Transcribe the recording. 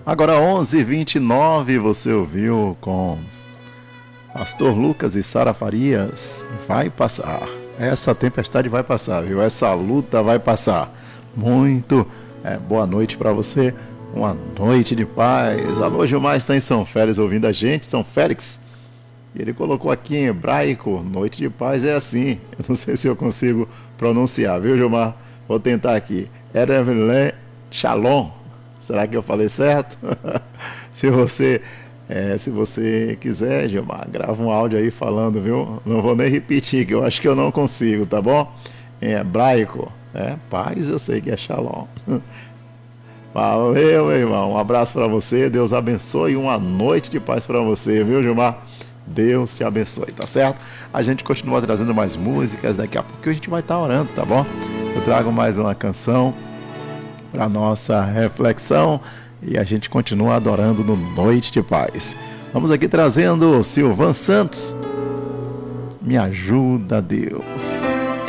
Agora 11h29, você ouviu com Pastor Lucas e Sara Farias. Vai passar. Essa tempestade vai passar, viu? Essa luta vai passar. Muito boa noite para você. Uma noite de paz. Alô, Gilmar está em São Félix ouvindo a gente. São Félix. E ele colocou aqui em hebraico, noite de paz é assim. Eu não sei se eu consigo pronunciar, viu, Gilmar? Vou tentar aqui. Erev Shalom. Será que eu falei certo? Se você quiser, Gilmar, grava um áudio aí falando, viu? Não vou nem repetir, que eu acho que eu não consigo, tá bom? Em hebraico, paz eu sei que é Shalom. Valeu, meu irmão. Um abraço para você. Deus abençoe e uma noite de paz para você, viu, Gilmar? Deus te abençoe, tá certo? A gente continua trazendo mais músicas. Daqui a pouco a gente vai estar orando, tá bom? Eu trago mais uma canção para nossa reflexão e a gente continua adorando no Noite de Paz. Vamos aqui trazendo Silvan Santos. Me ajuda, Deus.